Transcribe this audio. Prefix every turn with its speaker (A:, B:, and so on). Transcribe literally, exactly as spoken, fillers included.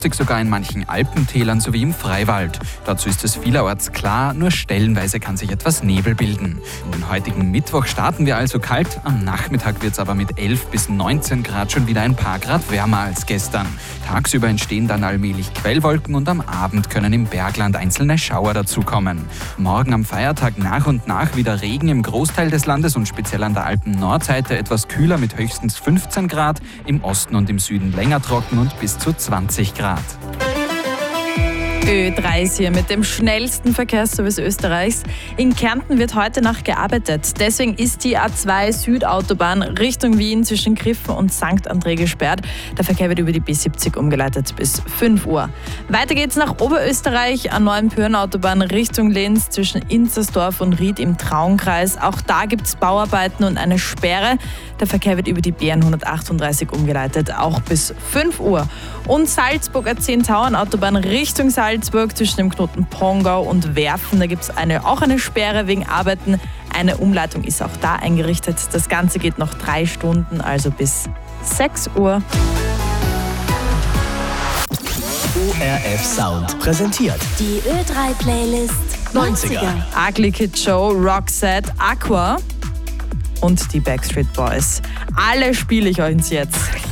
A: sogar in manchen Alpentälern sowie im Freiwald. Dazu ist es vielerorts klar, nur stellenweise kann sich etwas Nebel bilden. In den heutigen Mittwoch starten wir also kalt, am Nachmittag wird es aber mit elf bis neunzehn Grad schon wieder ein paar Grad wärmer als gestern. Tagsüber entstehen dann allmählich Quellwolken und am Abend können im Bergland einzelne Schauer dazukommen. Morgen am Feiertag nach und nach wieder Regen im Großteil des Landes und speziell an der Alpen-Nordseite etwas kühler mit höchstens fünfzehn Grad, im Osten und im Süden länger trocken und bis zu zwanzig Grad.
B: Ö drei ist hier mit dem schnellsten Verkehrsservice Österreichs. In Kärnten wird heute Nacht gearbeitet. Deswegen ist die A zwei Südautobahn Richtung Wien zwischen Griffen und Sankt André gesperrt. Der Verkehr wird über die B siebzig umgeleitet bis fünf Uhr. Weiter geht's nach Oberösterreich, an Neuenpürn-Autobahn Richtung Linz zwischen Inzersdorf und Ried im Traunkreis. Auch da gibt's Bauarbeiten und eine Sperre. Der Verkehr wird über die B hundertachtunddreißig umgeleitet, auch bis fünf Uhr. Und Salzburger Zehntauern-Autobahn Richtung Salzburg zwischen dem Knoten Pongau und Werfen. Da gibt es eine, auch eine Sperre wegen Arbeiten. Eine Umleitung ist auch da eingerichtet. Das Ganze geht noch drei Stunden, also bis sechs Uhr.
C: O R F Sound präsentiert
D: Die Ö drei Playlist neunziger.
B: Ugly Kid Joe, Roxette, Aqua und die Backstreet Boys. Alle spiele ich euch jetzt.